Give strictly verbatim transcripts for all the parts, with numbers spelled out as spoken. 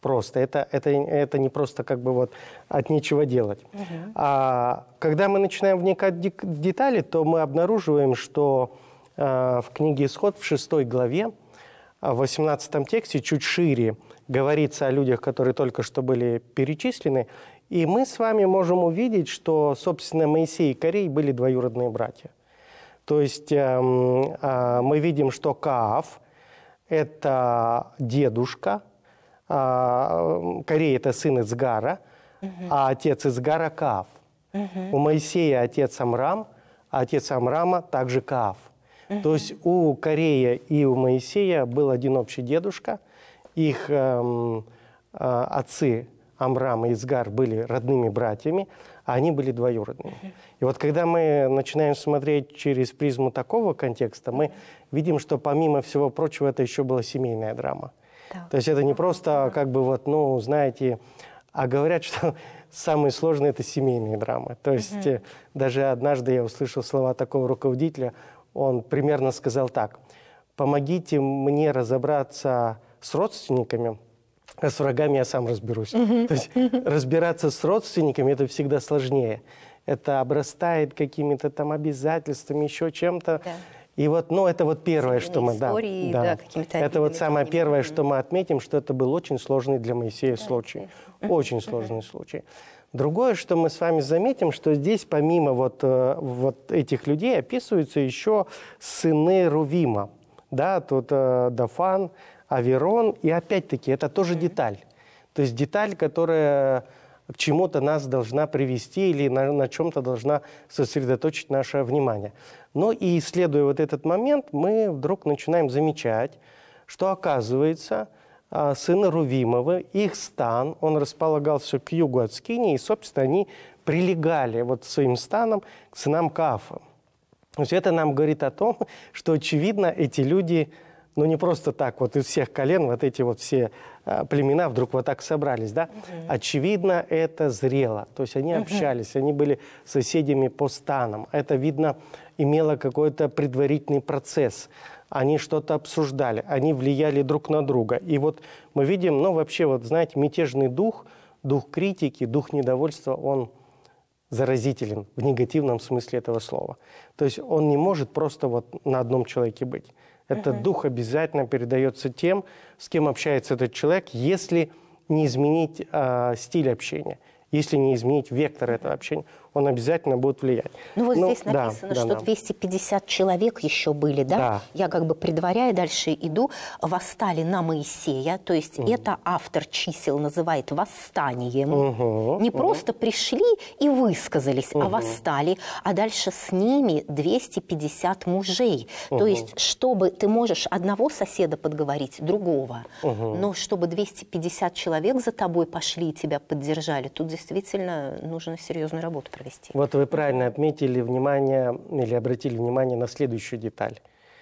просто. Это, это, это не просто как бы вот от нечего делать. Угу. А когда мы начинаем вникать в детали, то мы обнаруживаем, что э, в книге «Исход» в шестой главе, в восемнадцатом тексте, чуть шире, говорится о людях, которые только что были перечислены. И мы с вами можем увидеть, что, собственно, Моисей и Корей были двоюродные братья. То есть э, э, мы видим, что Кааф – это дедушка, э, Корей – это сын Ицгара, угу. а отец Ицгара – Кааф. Угу. У Моисея отец Амрам, а отец Амрама также Кааф. Угу. То есть у Корея и у Моисея был один общий дедушка, их э, э, отцы Амрам и Ицгар были родными братьями, а они были двоюродными. Uh-huh. И вот когда мы начинаем смотреть через призму такого контекста, мы видим, что помимо всего прочего это еще была семейная драма. Да. То есть это не просто как бы вот, ну, знаете, а говорят, что самые сложные это семейные драмы. То есть uh-huh. даже однажды я услышал слова такого руководителя, он примерно сказал так: помогите мне разобраться с родственниками, а с врагами я сам разберусь. Uh-huh. То есть разбираться с родственниками – это всегда сложнее. Это обрастает какими-то там обязательствами, еще чем-то. Да. И вот, ну, это вот первое, что мы… Истории, да, да, да. Это вот самое первое, что мы отметим, что это был очень сложный для Моисея да, случай. Uh-huh. Очень сложный uh-huh. случай. Другое, что мы с вами заметим, что здесь помимо вот, вот этих людей описываются еще сыны Рувима. Да, тут э, Дафан, Аверон, и опять-таки это тоже деталь. То есть деталь, которая к чему-то нас должна привести или на, на чем-то должна сосредоточить наше внимание. Но и исследуя вот этот момент, мы вдруг начинаем замечать, что оказывается сыны Рувимовы, их стан, он располагался к югу от Скинии, и, собственно, они прилегали вот своим станом к сынам Каафа. То есть это нам говорит о том, что, очевидно, эти люди… Ну, не просто так, вот из всех колен вот эти вот все а, племена вдруг вот так собрались, да? Uh-huh. Очевидно, это зрело. То есть они uh-huh. общались, они были соседями по станам. Это, видно, имело какой-то предварительный процесс. Они что-то обсуждали, они влияли друг на друга. И вот мы видим, ну, вообще, вот, знаете, мятежный дух, дух критики, дух недовольства, он заразителен в негативном смысле этого слова. То есть он не может просто вот на одном человеке быть. Этот uh-huh. дух обязательно передается тем, с кем общается этот человек, если не изменить э, стиль общения, если не изменить вектор этого общения, он обязательно будет влиять. Ну вот ну, здесь написано, да, что да, да. двести пятьдесят человек еще были, да? Да. Я как бы предваряя дальше иду, восстали на Моисея, то есть угу. это автор чисел называет восстанием. Угу. Не угу. просто пришли и высказались, угу. а восстали, а дальше с ними двести пятьдесят мужей. Угу. То есть чтобы ты можешь одного соседа подговорить, другого, угу. но чтобы двести пятьдесят человек за тобой пошли и тебя поддержали, тут действительно нужно серьезную работу провести. Вот вы правильно отметили внимание или обратили внимание на следующую деталь.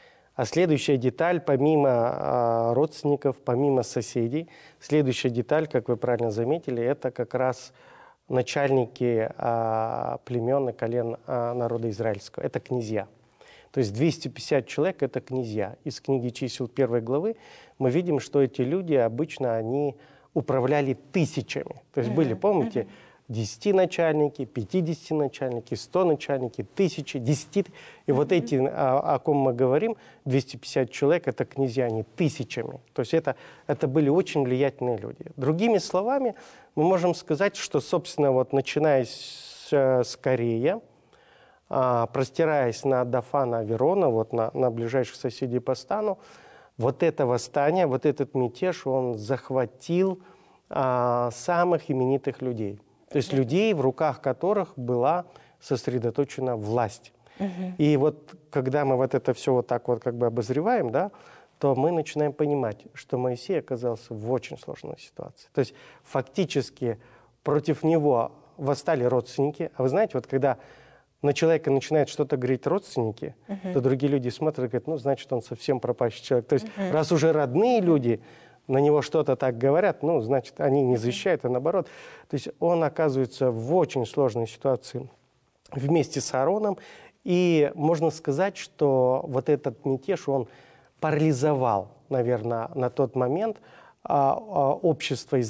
А следующая деталь, помимо а, родственников, помимо соседей, следующая деталь, как вы правильно заметили, это как раз начальники а, племен и колен а, народа израильского. Это князья. То есть двести пятьдесят человек – это князья. Из книги чисел первой главы мы видим, что эти люди обычно они управляли тысячами. То есть uh-huh. были, помните, uh-huh. десяти начальники, пятидесяти начальники, сто начальники, тысячи, десяти. И mm-hmm. вот эти, о, о ком мы говорим, двести пятьдесят человек, это князья, они тысячами. То есть это, это были очень влиятельные люди. Другими словами, мы можем сказать, что, собственно, вот начиная с, с Корея, а, простираясь на Дафана, Аверона, вот на, на ближайших соседей по стану, вот это восстание, вот этот мятеж, он захватил а, самых именитых людей. То есть людей, в руках которых была сосредоточена власть. Uh-huh. И вот когда мы вот это все вот так вот как бы обозреваем, да, то мы начинаем понимать, что Моисей оказался в очень сложной ситуации. То есть фактически против него восстали родственники. А вы знаете, вот когда на человека начинают что-то говорить родственники, uh-huh. то другие люди смотрят и говорят, ну, значит, он совсем пропащий человек. То есть uh-huh. раз уже родные люди на него что-то так говорят, ну, значит, они не защищают, а наоборот. То есть он оказывается в очень сложной ситуации вместе с Аароном. И можно сказать, что вот этот мятеж, он парализовал, наверное, на тот момент а, а, общество Израиля.